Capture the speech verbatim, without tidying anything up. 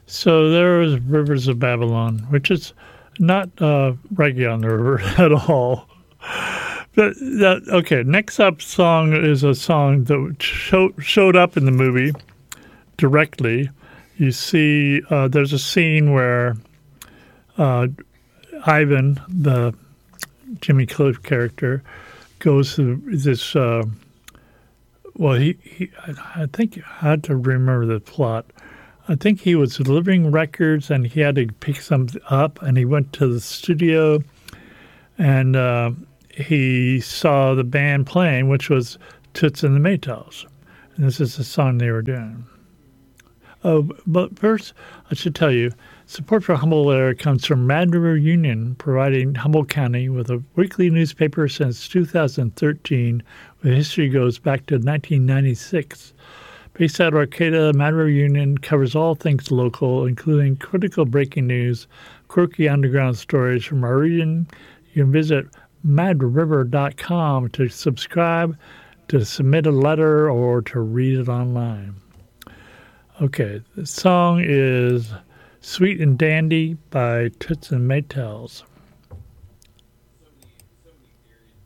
So there was Rivers of Babylon, which is not uh, reggae on the river at all. But that, okay, next up song is a song that show, showed up in the movie directly. You see, uh, there's a scene where uh, Ivan, the Jimmy Cliff character, goes to this. Uh, well, he, he, I think I had to remember the plot. I think he was delivering records and he had to pick something up, and he went to the studio and uh, he saw the band playing, which was Toots and the Maytals. And this is the song they were doing. Oh, but first, I should tell you, support for Humboldt Air comes from Mad River Union, providing Humboldt County with a weekly newspaper since two thousand thirteen, where history goes back to nineteen ninety-six. Based out of Arcata, Mad River Union covers all things local, including critical breaking news, quirky underground stories from our region. You can visit mad river dot com to subscribe, to submit a letter, or to read it online. Okay, the song is Sweet and Dandy by Toots and Maytals.